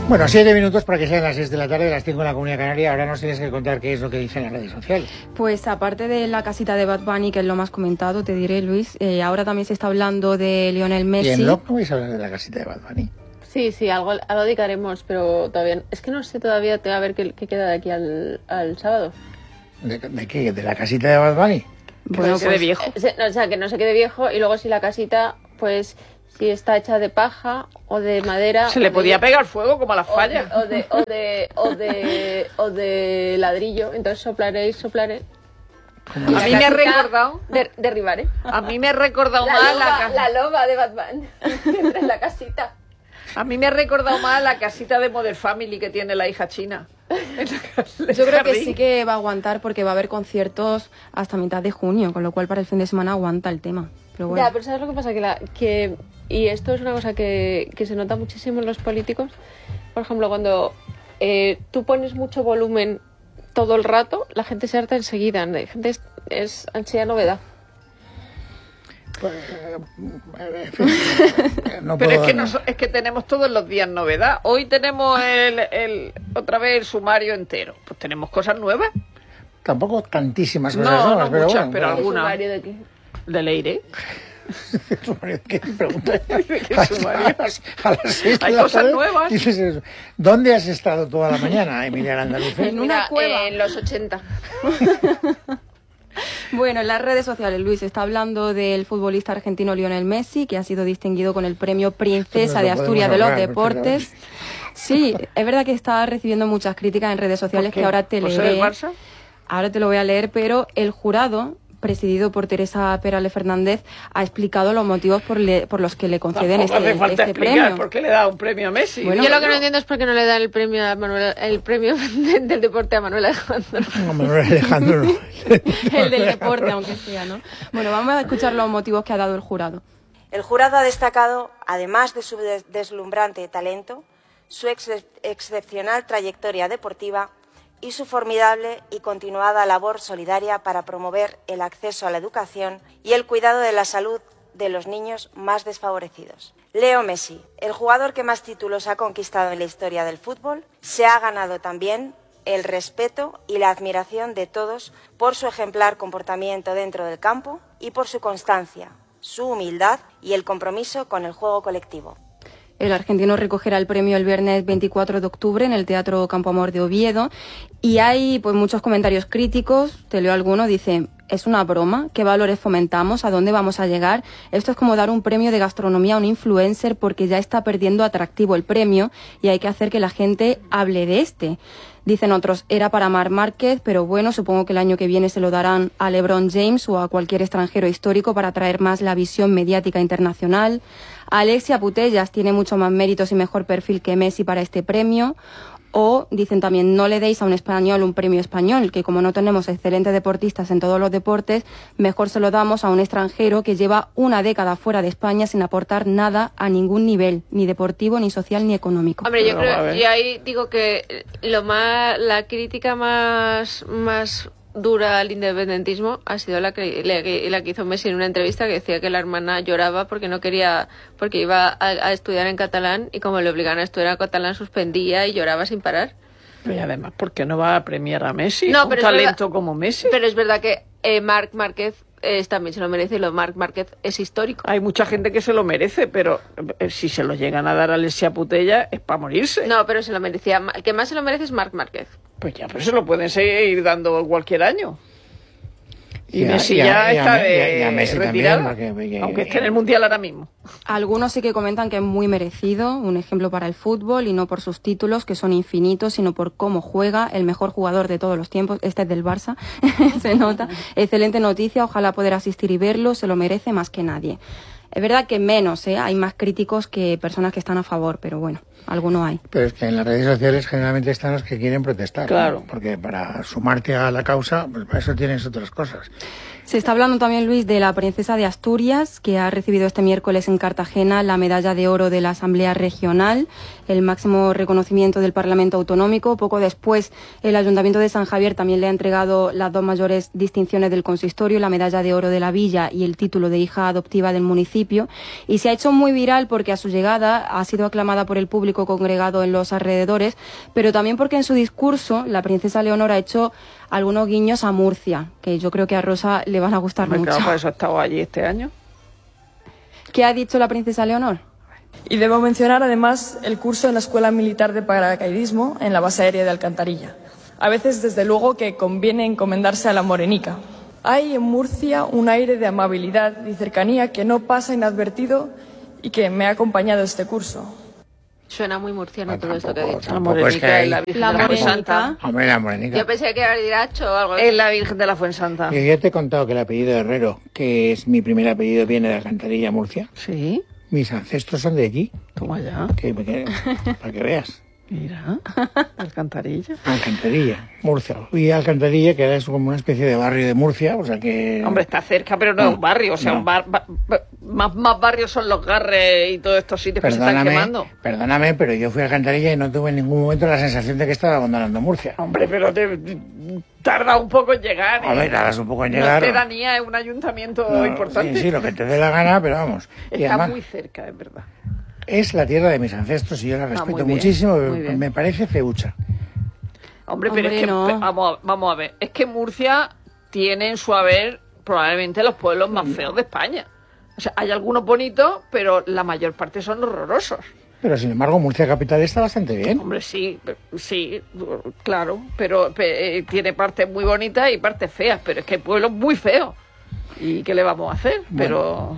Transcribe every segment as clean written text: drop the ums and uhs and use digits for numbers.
Bueno, 7 minutos para que sean las 6 de la tarde, las 5 en la Comunidad Canaria. Ahora nos tienes que contar qué es lo que dicen las redes sociales. Pues aparte de la casita de Bad Bunny, que es lo más comentado, te diré, Luis, ahora también se está hablando de Lionel Messi. ¿Y en LOC no vais a hablar de la casita de Bad Bunny? Sí, algo dedicaremos, pero todavía... Es que no sé todavía, a ver qué queda de aquí al sábado. ¿De qué? ¿De la casita de Bad Bunny? Bueno, que no se quede viejo. O sea, que no se quede viejo, y luego si la casita, pues... si está hecha de paja o de madera... Se le podía pegar fuego como a las fallas. O de ladrillo. Entonces soplaré. A mí me ha recordado... Derribaré. A mí me ha recordado más la loba de Batman. Entra en la casita. A mí me ha recordado más la casita de Modern Family que tiene la hija china. Yo creo que sí que va a aguantar porque va a haber conciertos hasta mitad de junio, con lo cual para el fin de semana aguanta el tema. Pero bueno. Ya, pero ¿sabes lo que pasa? Y esto es una cosa que se nota muchísimo en los políticos. Por ejemplo, cuando tú pones mucho volumen todo el rato, la gente se harta enseguida. La gente es ansia novedad. No pero puedo, es que tenemos todos los días novedad. Hoy tenemos otra vez el sumario entero. Pues tenemos cosas nuevas. Tampoco tantísimas cosas No, nuevas, pero muchas, bueno, pero algunas. ¿Sumario de qué? De Leire. ¿Qué pregunta? ¿Qué sumario? A las 6 de Hay la cosas tarde nuevas. dices eso. ¿Dónde has estado toda la mañana, Emilia Landaluce? En una cueva. En los 80. Bueno, en las redes sociales, Luis, está hablando del futbolista argentino Lionel Messi, que ha sido distinguido con el premio Princesa de Asturias de los Deportes. Sí, es verdad que está recibiendo muchas críticas en redes sociales que ahora te leeré. Barça? Ahora te lo voy a leer, pero el jurado, presidido por Teresa Perales Fernández, ha explicado los motivos por los que le conceden Tampoco hace falta este explicar premio. por qué le da un premio a Messi. Bueno, Yo lo que no entiendo es por qué no le dan el premio del deporte a Manuel Alejandro. No, Manuel Alejandro no. El del deporte, aunque sea, ¿no? Bueno, vamos a escuchar los motivos que ha dado el jurado. El jurado ha destacado, además de su deslumbrante talento, su excepcional trayectoria deportiva y su formidable y continuada labor solidaria para promover el acceso a la educación y el cuidado de la salud de los niños más desfavorecidos. Leo Messi, el jugador que más títulos ha conquistado en la historia del fútbol, se ha ganado también el respeto y la admiración de todos por su ejemplar comportamiento dentro del campo y por su constancia, su humildad y el compromiso con el juego colectivo. El argentino recogerá el premio el viernes 24 de octubre en el Teatro Campo Amor de Oviedo. Y hay pues muchos comentarios críticos, te leo algunos, dice: ¿es una broma? ¿Qué valores fomentamos? ¿A dónde vamos a llegar? Esto es como dar un premio de gastronomía a un influencer porque ya está perdiendo atractivo el premio y hay que hacer que la gente hable de este. Dicen otros, era para Marc Márquez, pero bueno, supongo que el año que viene se lo darán a LeBron James o a cualquier extranjero histórico para traer más la visión mediática internacional. Alexia Putellas tiene mucho más méritos y mejor perfil que Messi para este premio. O dicen también, no le deis a un español un premio español, que como no tenemos excelentes deportistas en todos los deportes, mejor se lo damos a un extranjero que lleva una década fuera de España sin aportar nada a ningún nivel, ni deportivo, ni social, ni económico. Hombre, yo creo, y ahí digo que la crítica más dura al independentismo ha sido la que hizo Messi en una entrevista, que decía que la hermana lloraba porque iba a estudiar en catalán y como le obligaban a estudiar en catalán suspendía y lloraba sin parar. Pero y además, ¿por qué no va a premiar a Messi? No, Un pero talento como Messi. Pero es verdad que Marc Márquez también se lo merece, y Marc Márquez es histórico. Hay mucha gente que se lo merece, pero si se lo llegan a dar a Alexia Putellas es para morirse. No, pero se lo merecía. El que más se lo merece es Marc Márquez. Pues ya, pero se lo pueden seguir dando cualquier año. Y Messi ya está retirado, aunque esté en el Mundial ahora mismo. Algunos sí que comentan que es muy merecido, un ejemplo para el fútbol, y no por sus títulos, que son infinitos, sino por cómo juega, el mejor jugador de todos los tiempos. Este es del Barça, se nota. Excelente noticia, ojalá poder asistir y verlo, se lo merece más que nadie. Es verdad que menos, hay más críticos que personas que están a favor, pero bueno, alguno hay. Pero es que en las redes sociales generalmente están los que quieren protestar. Claro. ¿No? Porque para sumarte a la causa, pues para eso tienes otras cosas. Se está hablando también, Luis, de la princesa de Asturias, que ha recibido este miércoles en Cartagena la medalla de oro de la Asamblea Regional, el máximo reconocimiento del Parlamento Autonómico. Poco después, el Ayuntamiento de San Javier también le ha entregado las dos mayores distinciones del consistorio, la medalla de oro de la Villa y el título de hija adoptiva del municipio. municipio, y se ha hecho muy viral porque a su llegada ha sido aclamada por el público congregado en los alrededores, pero también porque en su discurso la princesa Leonor ha hecho algunos guiños a Murcia, que yo creo que a Rosa le van a gustar mucho. Claro, por eso ha estado allí este año. ¿Qué ha dicho la princesa Leonor? Y debo mencionar además el curso en la Escuela Militar de Paracaidismo en la base aérea de Alcantarilla. A veces, desde luego, que conviene encomendarse a la morenica. Hay en Murcia un aire de amabilidad y cercanía que no pasa inadvertido y que me ha acompañado este curso. Suena muy murciano todo esto que he dicho. La morenica es la Virgen de la Fuensanta. Hombre, la morenica. Yo pensé que era Iracho o algo así. Es la Virgen de la Fuensanta. Yo ya te he contado que el apellido Herrero, que es mi primer apellido, viene de Alcantarilla, Murcia. Sí. Mis ancestros son de allí. Toma ya. Para que veas. Mira, Alcantarilla. Alcantarilla, Murcia. Y Alcantarilla, que es como una especie de barrio de Murcia, o sea que... Hombre, está cerca, pero no es un barrio. O sea, un más barrios son los Garres y todos estos sitios que se están quemando. Perdóname, pero yo fui a Alcantarilla y no tuve en ningún momento la sensación de que estaba abandonando Murcia. Hombre, pero tarda un poco en llegar. A ver, tardas un poco en llegar. La pedanía es un ayuntamiento importante. Sí, lo que te dé la gana, pero vamos. Está y además, muy cerca, es verdad. Es la tierra de mis ancestros y yo la respeto muchísimo, me parece feucha. Hombre, pero es que, no. Vamos a ver, es que Murcia tiene en su haber probablemente los pueblos más feos de España. O sea, hay algunos bonitos, pero la mayor parte son horrorosos. Pero sin embargo, Murcia capital está bastante bien. Hombre, sí, claro, pero tiene partes muy bonitas y partes feas, pero es que hay pueblos muy feos. ¿Y qué le vamos a hacer? Pero...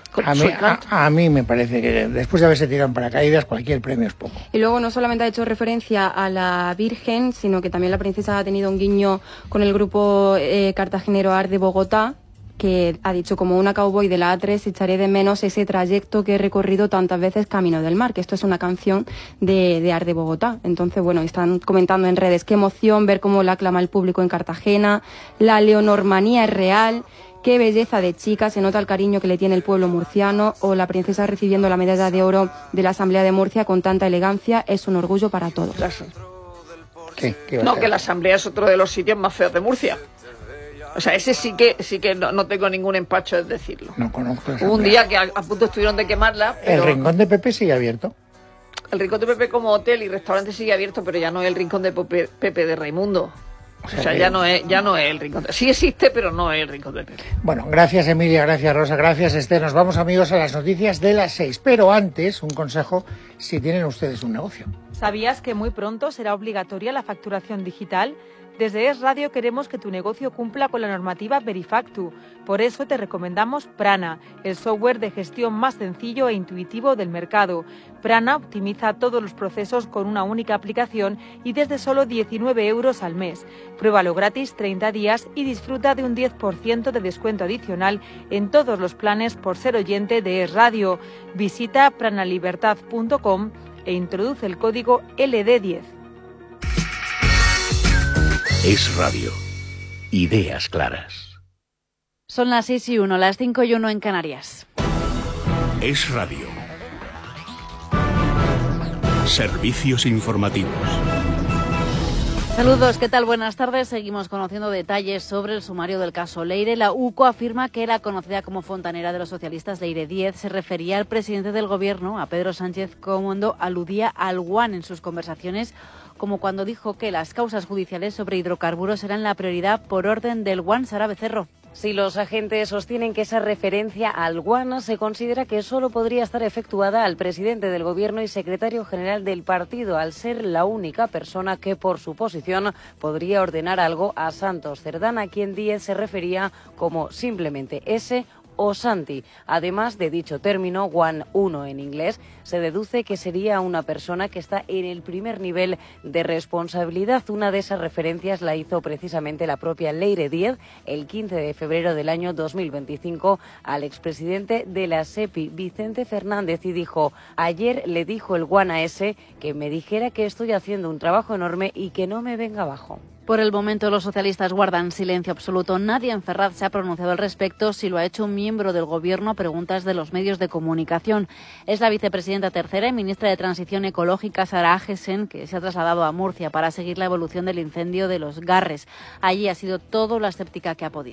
A mí me parece que después de haberse tirado en paracaídas, cualquier premio es poco. Y luego no solamente ha hecho referencia a la Virgen, sino que también la princesa ha tenido un guiño con el grupo cartagenero Art de Bogotá, que ha dicho: como una cowboy de la A3 echaré de menos ese trayecto que he recorrido tantas veces camino del mar, que esto es una canción de Art de Bogotá. Entonces, bueno, están comentando en redes: qué emoción ver cómo la aclama el público en Cartagena, la leonormanía es real, qué belleza de chica, se nota el cariño que le tiene el pueblo murciano, o la princesa recibiendo la medalla de oro de la Asamblea de Murcia con tanta elegancia, es un orgullo para todos. ¿Qué que la Asamblea es otro de los sitios más feos de Murcia. O sea, ese sí que no tengo ningún empacho de decirlo. No conozco esa. Hubo un día que a punto estuvieron de quemarla, pero... ¿El Rincón de Pepe sigue abierto? El Rincón de Pepe como hotel y restaurante sigue abierto, pero ya no es el Rincón de Pepe de Raimundo. O sea, ya no es el Rincón de... Sí existe, pero no es el Rincón de Pepe. Bueno, gracias Emilia, gracias Rosa, gracias Esther. Nos vamos, amigos, a las noticias de las 6. Pero antes, un consejo si tienen ustedes un negocio. ¿Sabías que muy pronto será obligatoria la facturación digital? Desde Es Radio queremos que tu negocio cumpla con la normativa Verifactu. Por eso te recomendamos Prana, el software de gestión más sencillo e intuitivo del mercado. Prana optimiza todos los procesos con una única aplicación y desde solo 19 € al mes. Pruébalo gratis 30 días y disfruta de un 10% de descuento adicional en todos los planes por ser oyente de Es Radio. Visita pranalibertad.com e introduce el código LD10. Es Radio. Ideas claras. Son las 6:01, las 5:01 en Canarias. Es Radio. Servicios informativos. Saludos, ¿qué tal? Buenas tardes. Seguimos conociendo detalles sobre el sumario del caso Leire. La UCO afirma que la conocida como fontanera de los socialistas Leire Díez se refería al presidente del gobierno, a Pedro Sánchez, cuando aludía al guan en sus conversaciones, como cuando dijo que las causas judiciales sobre hidrocarburos eran la prioridad por orden del guan Sara Becerro. Si los agentes sostienen que esa referencia al guano se considera que solo podría estar efectuada al presidente del Gobierno y secretario general del partido, al ser la única persona que, por su posición, podría ordenar algo a Santos Cerdán, a quien Díez se refería como simplemente ese o Santi. Además de dicho término, One 1 en inglés, se deduce que sería una persona que está en el primer nivel de responsabilidad. Una de esas referencias la hizo precisamente la propia Leire Díez el 15 de febrero del año 2025 al expresidente de la SEPI, Vicente Fernández, y dijo: ayer le dijo el One a ese que me dijera que estoy haciendo un trabajo enorme y que no me venga abajo. Por el momento los socialistas guardan silencio absoluto. Nadie en Ferraz se ha pronunciado al respecto, si lo ha hecho un miembro del Gobierno a preguntas de los medios de comunicación. Es la vicepresidenta tercera y ministra de Transición Ecológica, Sara Agesen, que se ha trasladado a Murcia para seguir la evolución del incendio de los Garres. Allí ha sido todo lo escéptica que ha podido.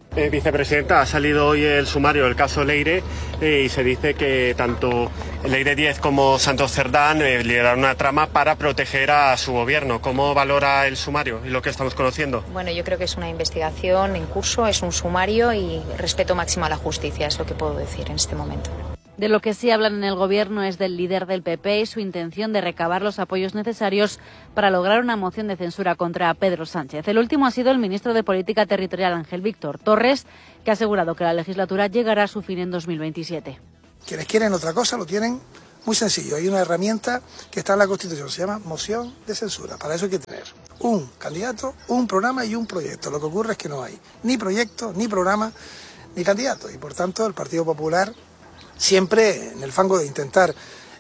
Vicepresidenta, ha salido hoy el sumario del caso Leire y se dice que tanto Leire 10 como Santos Cerdán lideraron una trama para proteger a su gobierno. ¿Cómo valora el sumario y lo que estamos conociendo? Bueno, yo creo que es una investigación en curso, es un sumario y respeto máximo a la justicia, es lo que puedo decir en este momento. De lo que sí hablan en el Gobierno es del líder del PP y su intención de recabar los apoyos necesarios para lograr una moción de censura contra Pedro Sánchez. El último ha sido el ministro de Política Territorial, Ángel Víctor Torres, que ha asegurado que la legislatura llegará a su fin en 2027. Quienes quieren otra cosa lo tienen muy sencillo. Hay una herramienta que está en la Constitución, se llama moción de censura. Para eso hay que tener un candidato, un programa y un proyecto. Lo que ocurre es que no hay ni proyecto, ni programa, ni candidato. Y por tanto el Partido Popular, siempre en el fango de intentar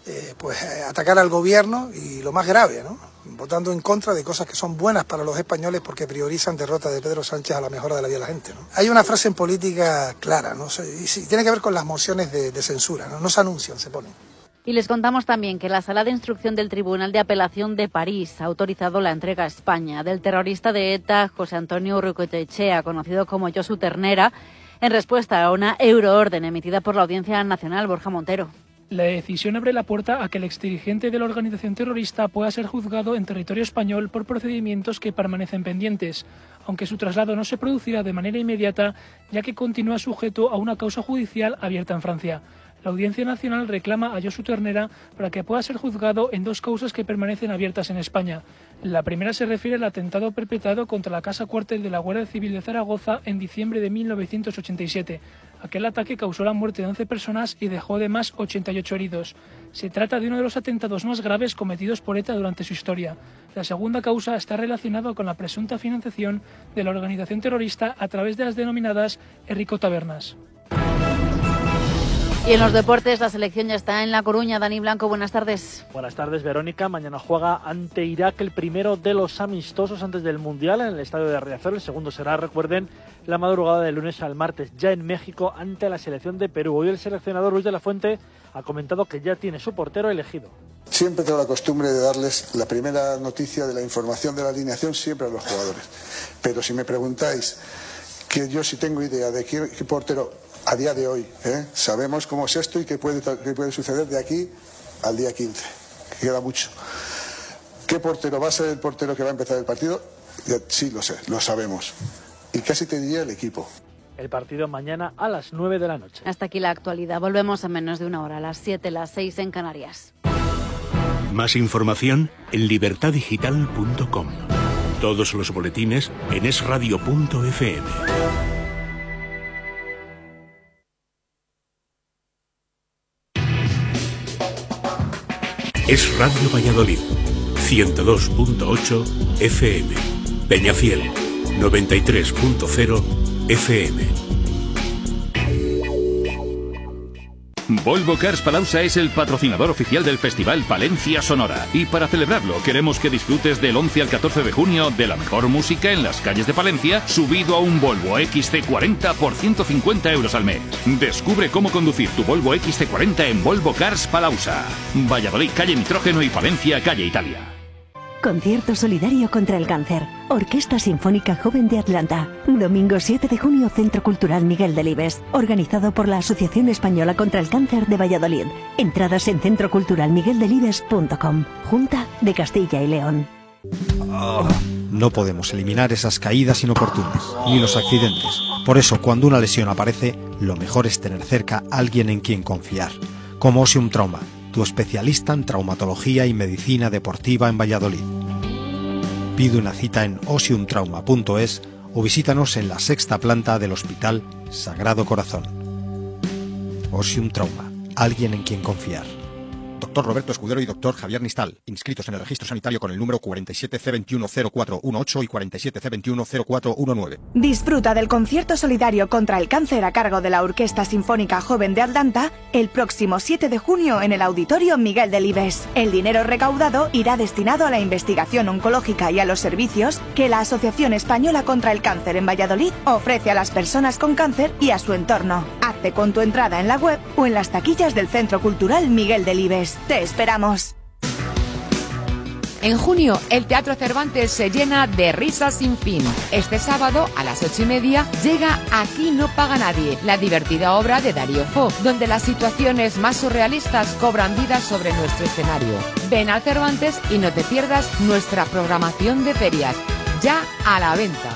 atacar al gobierno y lo más grave, ¿no? Votando en contra de cosas que son buenas para los españoles porque priorizan derrota de Pedro Sánchez a la mejora de la vida de la gente, ¿no? Hay una frase en política clara, ¿no? Y tiene que ver con las mociones de censura, ¿no? No se anuncian, se ponen. Y les contamos también que la Sala de Instrucción del Tribunal de Apelación de París ha autorizado la entrega a España del terrorista de ETA José Antonio Urrucoetxea, conocido como Josu Ternera, en respuesta a una euroorden emitida por la Audiencia Nacional. Borja Montero. La decisión abre la puerta a que el exdirigente de la organización terrorista pueda ser juzgado en territorio español por procedimientos que permanecen pendientes, aunque su traslado no se producirá de manera inmediata, ya que continúa sujeto a una causa judicial abierta en Francia. La Audiencia Nacional reclama a Josu Ternera para que pueda ser juzgado en dos causas que permanecen abiertas en España. La primera se refiere al atentado perpetrado contra la Casa Cuartel de la Guardia Civil de Zaragoza en diciembre de 1987. Aquel ataque causó la muerte de 11 personas y dejó además 88 heridos. Se trata de uno de los atentados más graves cometidos por ETA durante su historia. La segunda causa está relacionada con la presunta financiación de la organización terrorista a través de las denominadas Herrico Tabernas. Y en los deportes, la selección ya está en La Coruña. Dani Blanco, buenas tardes. Buenas tardes, Verónica. Mañana juega ante Irak el primero de los amistosos antes del Mundial en el estadio de Riazor. El segundo será, recuerden, la madrugada del lunes al martes, ya en México, ante la selección de Perú. Hoy el seleccionador Luis de la Fuente ha comentado que ya tiene su portero elegido. Siempre tengo la costumbre de darles la primera noticia de la información de la alineación siempre a los jugadores. Pero si me preguntáis, que yo sí tengo idea de qué portero a día de hoy, sabemos cómo es esto y qué puede suceder de aquí al día 15, que queda mucho. ¿Qué portero va a ser el portero que va a empezar el partido? Sí, lo sé, lo sabemos. Y casi te diría el equipo. El partido mañana a las 9 de la noche. Hasta aquí la actualidad. Volvemos en menos de una hora, a las 7, las 6 en Canarias. Más información en libertadigital.com. Todos los boletines en esradio.fm. Es Radio Valladolid, 102.8 FM, Peñafiel, 93.0 FM. Volvo Cars Palauza es el patrocinador oficial del Festival Palencia Sonora. Y para celebrarlo, queremos que disfrutes del 11 al 14 de junio de la mejor música en las calles de Palencia, subido a un Volvo XC40 por 150 euros al mes. Descubre cómo conducir tu Volvo XC40 en Volvo Cars Palauza. Valladolid, calle Nitrógeno, y Palencia, calle Italia. Concierto solidario contra el cáncer. Orquesta Sinfónica Joven de Atlanta. Domingo 7 de junio, Centro Cultural Miguel Delibes. Organizado por la Asociación Española contra el Cáncer de Valladolid. Entradas en centroculturalmigueldelibes.com. Junta de Castilla y León. No podemos eliminar esas caídas inoportunas, ni los accidentes. Por eso, cuando una lesión aparece, lo mejor es tener cerca a alguien en quien confiar. Como Osium Trauma, tu especialista en traumatología y medicina deportiva en Valladolid. Pide una cita en osiumtrauma.es o visítanos en la 6ª planta del Hospital Sagrado Corazón. Osium Trauma, alguien en quien confiar. Dr. Roberto Escudero y Dr. Javier Nistal, inscritos en el registro sanitario con el número 47C210418 y 47C210419. Disfruta del concierto solidario contra el cáncer a cargo de la Orquesta Sinfónica Joven de Atlanta el próximo 7 de junio en el Auditorio Miguel Delibes. El dinero recaudado irá destinado a la investigación oncológica y a los servicios que la Asociación Española contra el Cáncer en Valladolid ofrece a las personas con cáncer y a su entorno. Hazte con tu entrada en la web o en las taquillas del Centro Cultural Miguel Delibes. ¡Te esperamos! En junio, el Teatro Cervantes se llena de risas sin fin. Este sábado, a las 8:30, llega Aquí no paga nadie, la divertida obra de Darío Fo, donde las situaciones más surrealistas cobran vida sobre nuestro escenario. Ven al Cervantes y no te pierdas nuestra programación de ferias, ya a la venta.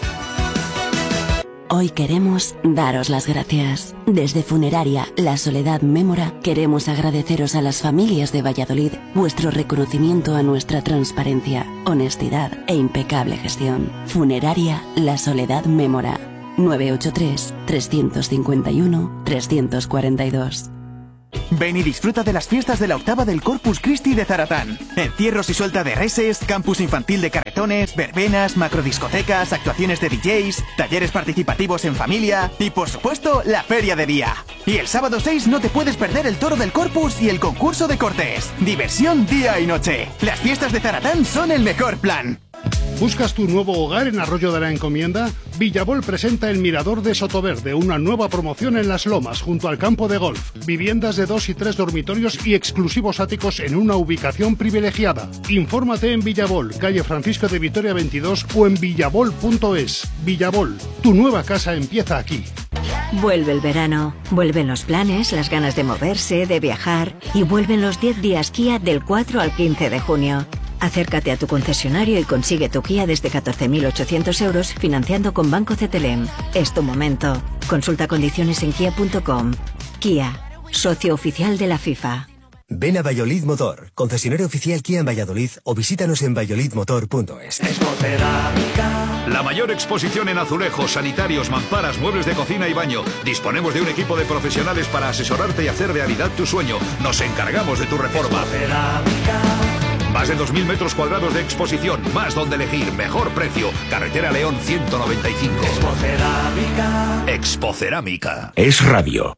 Hoy queremos daros las gracias. Desde Funeraria La Soledad Mémora queremos agradeceros a las familias de Valladolid vuestro reconocimiento a nuestra transparencia, honestidad e impecable gestión. Funeraria La Soledad Mémora. 983 351 342. Ven y disfruta de las fiestas de la octava del Corpus Christi de Zaratán. Encierros y suelta de reses, campus infantil de carretones, verbenas, macrodiscotecas, actuaciones de DJs, talleres participativos en familia y, por supuesto, la feria de día. Y el sábado 6 no te puedes perder el toro del Corpus y el concurso de cortes. Diversión día y noche. Las fiestas de Zaratán son el mejor plan. ¿Buscas tu nuevo hogar en Arroyo de la Encomienda? Villabol presenta el Mirador de Sotoverde, una nueva promoción en Las Lomas, junto al campo de golf. Viviendas de 2 y 3 dormitorios y exclusivos áticos en una ubicación privilegiada. Infórmate en Villabol, calle Francisco de Vitoria 22 o en villabol.es. Villabol, tu nueva casa empieza aquí. Vuelve el verano, vuelven los planes, las ganas de moverse, de viajar y vuelven los 10 días Kia del 4 al 15 de junio. Acércate a tu concesionario y consigue tu Kia desde 14.800 euros financiando con Banco CTLM. Es tu momento. Consulta condiciones en kia.com. Kia, socio oficial de la FIFA. Ven a Valladolid Motor, concesionario oficial Kia en Valladolid, o visítanos en valladolidmotor.es. La mayor exposición en azulejos, sanitarios, mamparas, muebles de cocina y baño. Disponemos de un equipo de profesionales para asesorarte y hacer realidad tu sueño. Nos encargamos de tu reforma. Más de 2.000 metros cuadrados de exposición, más donde elegir, mejor precio. Carretera León 195. Expocerámica. Es radio.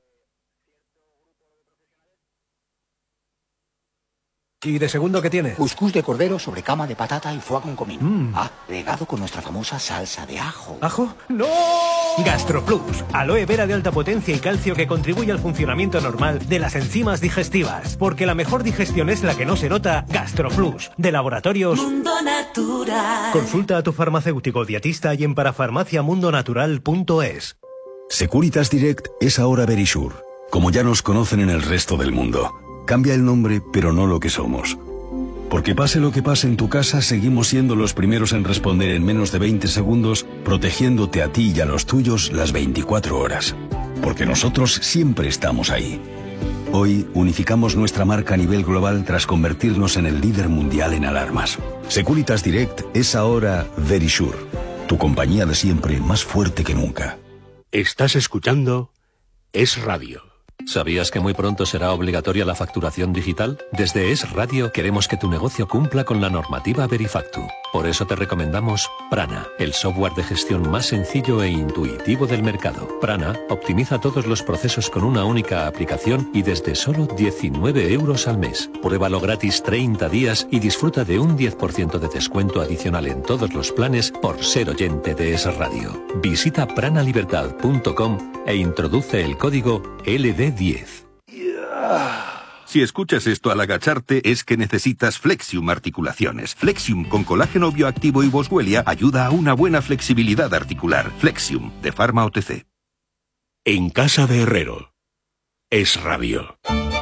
¿Y de segundo qué tiene? Cuscús de cordero sobre cama de patata y foie con comino. Regado con nuestra famosa salsa de ajo. ¿Ajo? ¡No! GastroPlus, aloe vera de alta potencia y calcio que contribuye al funcionamiento normal de las enzimas digestivas. Porque la mejor digestión es la que no se nota. GastroPlus, de Laboratorios Mundo Natural. Consulta a tu farmacéutico dietista y en parafarmaciamundonatural.es. Securitas Direct es ahora Verisure, como ya nos conocen en el resto del mundo. Cambia el nombre, pero no lo que somos. Porque pase lo que pase en tu casa, seguimos siendo los primeros en responder en menos de 20 segundos, protegiéndote a ti y a los tuyos las 24 horas. Porque nosotros siempre estamos ahí. Hoy unificamos nuestra marca a nivel global tras convertirnos en el líder mundial en alarmas. Securitas Direct es ahora Verisure, tu compañía de siempre más fuerte que nunca. Estás escuchando Es Radio. ¿Sabías que muy pronto será obligatoria la facturación digital? Desde Es Radio queremos que tu negocio cumpla con la normativa Verifactu. Por eso te recomendamos Prana, el software de gestión más sencillo e intuitivo del mercado. Prana optimiza todos los procesos con una única aplicación y desde solo 19 euros al mes. Pruébalo gratis 30 días y disfruta de un 10% de descuento adicional en todos los planes por ser oyente de Es Radio. Visita pranalibertad.com e introduce el código LD10. Si escuchas esto al agacharte es que necesitas Flexium Articulaciones. Flexium con colágeno bioactivo y boswellia ayuda a una buena flexibilidad articular. Flexium, de Pharma OTC. En casa de Herrero. Es Radio.